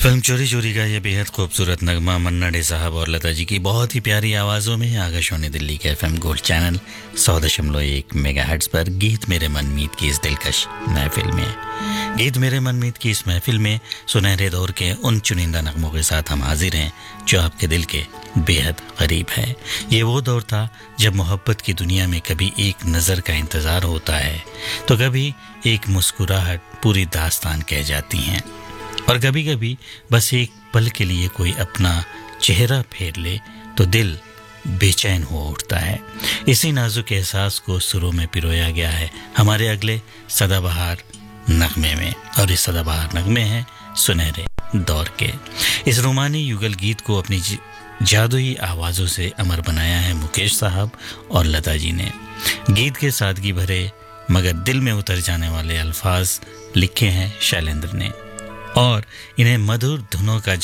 Film चोरी चोरी का ये बेहद खूबसूरत नगमा मन्ना डे साहब और लता जी की बहुत ही प्यारी आवाज़ों में आकाशवाणी दिल्ली के FM गोल्ड चैनल 100.1 मेगाहर्ट्ज़ पर गीत मेरे मनमीत की इस दिलकश महफिल में। गीत मेरे मनमीत की इस महफिल में सुनहरे दौर के उन चुनिंदा नगमों के साथ हम हाजिर हैं जो आपके दिल के बेहद करीब है। ये वो दौर था जब मोहब्बत की दुनिया में कभी एक नज़र का इंतज़ार होता है तो कभी एक मुस्कुराहट पूरी दास्तान कह जाती हैं, और कभी कभी बस एक पल के लिए कोई अपना चेहरा फेर ले तो दिल बेचैन हो उठता है। इसी नाजुक एहसास को सुरों में पिरोया गया है हमारे अगले सदाबहार नगमे में, और इस सदाबहार नगमे हैं सुनहरे दौर के। इस रोमानी युगल गीत को अपनी जादुई आवाज़ों से अमर बनाया है मुकेश साहब और लता जी ने। गीत के सादगी भरे मगर दिल में उतर जाने वाले अल्फाज लिखे हैं शैलेंद्र ने, और इन्हें मधुर धुनों का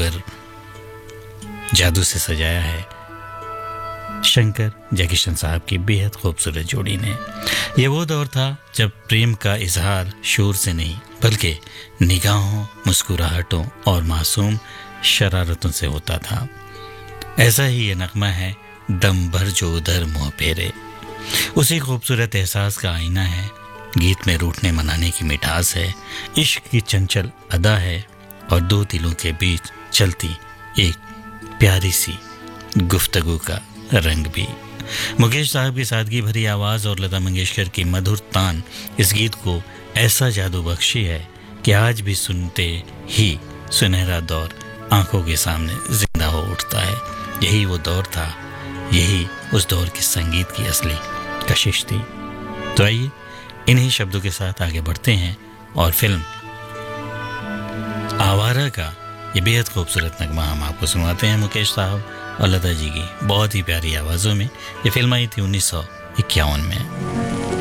जादू से सजाया है शंकर जयकिशन साहब की बेहद खूबसूरत जोड़ी ने। ये वो दौर था जब प्रेम का इजहार शोर से नहीं बल्कि निगाहों, मुस्कुराहटों और मासूम शरारतों से होता था। ऐसा ही ये नगमा है दम भर जो उधर मुँह फेरे। उसी खूबसूरत एहसास का आईना है। गीत में रूठने मनाने की मिठास है, इश्क की चंचल अदा है, और दो दिलों के बीच चलती एक प्यारी सी गुफ्तगू का रंग भी। मुकेश साहब की सादगी भरी आवाज़ और लता मंगेशकर की मधुर तान इस गीत को ऐसा जादू बख्शी है कि आज भी सुनते ही सुनहरा दौर आंखों के सामने जिंदा हो उठता है। यही वो दौर था, यही उस दौर के संगीत की असली कशिश थी। तो आइए इन्हीं शब्दों के साथ आगे बढ़ते हैं और फिल्म आवारा का ये बेहद खूबसूरत नगमा हम आपको सुनाते हैं मुकेश साहब और लता जी की बहुत ही प्यारी आवाज़ों में। ये फिल्म आई थी 1951 में।